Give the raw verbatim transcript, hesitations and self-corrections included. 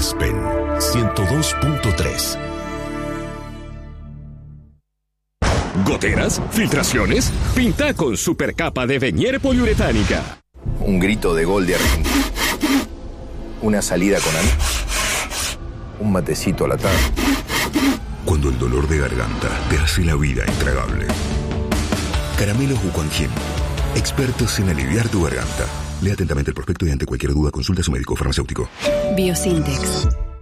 Aspen ciento dos punto tres. ¿Goteras? ¿Filtraciones? Pinta con supercapa de Venier poliuretánica. Un grito de gol de Argentina. Una salida con Ana. Un matecito a la tarde. Cuando el dolor de garganta te hace la vida intragable. Caramelos Wuquanjin. Expertos en aliviar tu garganta. Lea atentamente el prospecto y ante cualquier duda consulta a su médico farmacéutico. Biosintex.